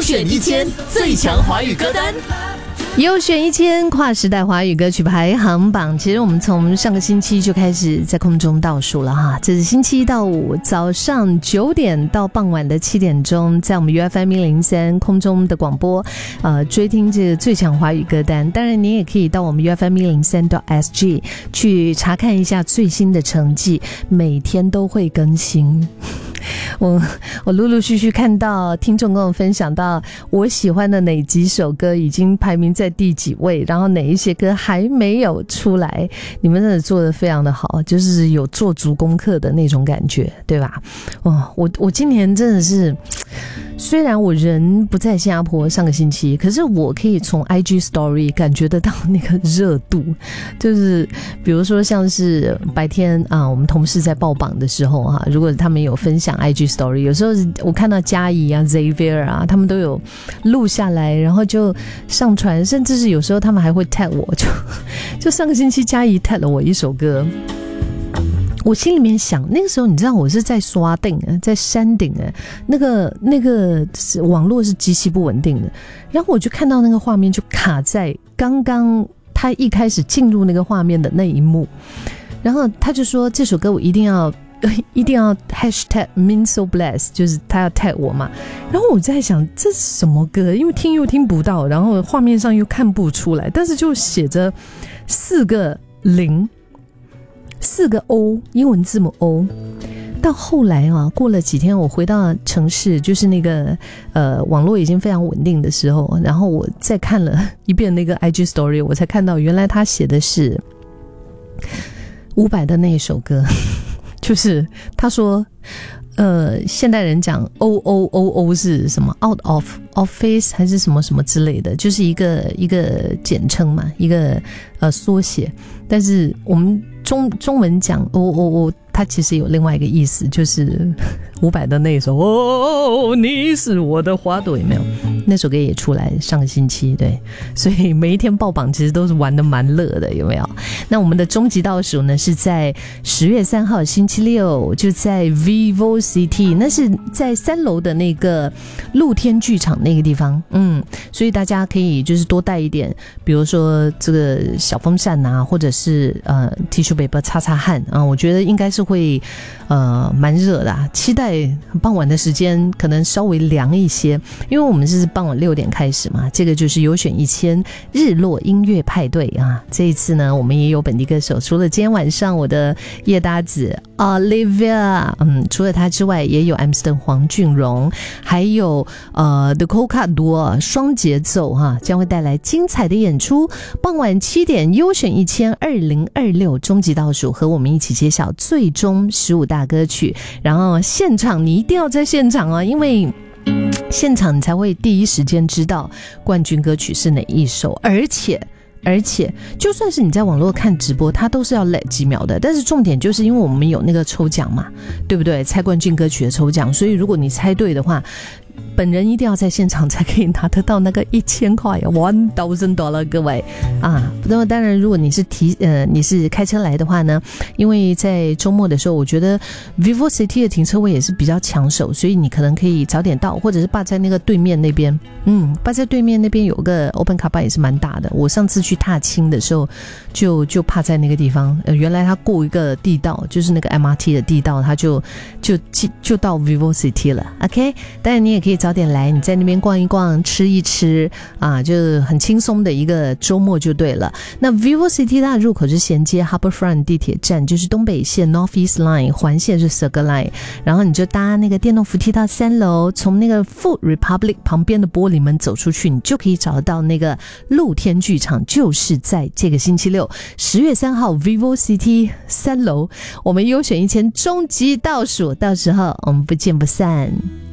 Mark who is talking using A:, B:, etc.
A: 选1000最强华语歌单，
B: 优选1000跨时代华语歌曲排行榜。其实我们从上个星期就开始在空中倒数了哈，这是星期一到五早上9点到傍晚的7点钟，在我们 UFM103 空中的广播，追听这个最强华语歌单。当然，你也可以到我们 UFM103.SG 去查看一下最新的成绩，每天都会更新。我陆陆续续看到听众跟我分享到我喜欢的哪几首歌已经排名在第几位，然后哪一些歌还没有出来。你们真的做得非常的好，就是有做足功课的那种感觉，对吧？我今年真的是，虽然我人不在新加坡上个星期，可是我可以从 IG Story 感觉得到那个热度，就是比如说像是白天我们同事在报榜的时候如果他们有分享 IG Story， 有时候我看到嘉怡Xavier 他们都有录下来，然后就上传，甚至是有时候他们还会 tag 我，就上个星期嘉怡 tag 了我一首歌。我心里面想，那个时候你知道我是在刷顶在山顶那个网络是极其不稳定的，然后我就看到那个画面就卡在刚刚他一开始进入那个画面的那一幕，然后他就说这首歌我一定要hashtag mean so blessed， 就是他要 tag 我嘛。然后我在想这是什么歌，因为听又听不到，然后画面上又看不出来，但是就写着4个0 4个 O， 英文字母 O。到后来过了几天，我回到城市，就是那个网络已经非常稳定的时候，然后我再看了一遍那个 IG Story， 我才看到原来他写的是伍佰的那一首歌，就是他说现代人讲 OOOO 是什么 out of office 还是什么什么之类的，就是一个简称嘛，一个缩写，但是我们中文讲 OOO， 它其实有另外一个意思，就是伍佰的那首哦，你是我的花朵，有没有？那首歌也出来上个星期，对，所以每一天爆榜其实都是玩得蛮乐的，有没有？那我们的终极倒数呢是在10月3号星期六，就在 VivoCity， 那是在3楼的那个露天剧场那个地方，所以大家可以就是多带一点，比如说这个小风扇或者是tissue paper 擦擦汗我觉得应该是会蛮热的期待傍晚的时间可能稍微凉一些，因为我们是傍晚6点开始嘛，这个就是优选1000日落音乐派对这一次呢我们也有本地歌手，除了今天晚上我的夜搭子 Olivia， 除了他之外也有 Amston 黄俊荣，还有The Coca Duo 双节奏将会带来精彩的演出。傍晚7点优选1000 2026终极倒数，和我们一起揭晓最终15大歌曲，然后现场你一定要在现场因为现场你才会第一时间知道冠军歌曲是哪一首，而且就算是你在网络看直播它都是要 lag 几秒的，但是重点就是因为我们有那个抽奖嘛，对不对？猜冠军歌曲的抽奖，所以如果你猜对的话，本人一定要在现场才可以拿得到那个1000块$1000，各位那么当然如果你是你是开车来的话呢，因为在周末的时候我觉得 VivoCity 的停车位也是比较抢手，所以你可能可以早点到，或者是霸在那个对面那边霸在对面那边有个 open car park 也是蛮大的，我上次去踏青的时候就趴在那个地方原来他过一个地道，就是那个 MRT 的地道，他就到 VivoCity 了 OK， 当然你也可以早点来，你在那边逛一逛吃一吃就很轻松的一个周末就对了。那 VivoCity 它的入口是衔接 Harbourfront 地铁站，就是东北线 North East Line， 环线是 Circle Line， 然后你就搭那个电动扶梯到3楼，从那个 Food Republic 旁边的玻璃门走出去，你就可以找得到那个露天剧场，就是在这个星期六10月3号 VivoCity 3楼，我们优选1000终极倒数，到时候我们不见不散。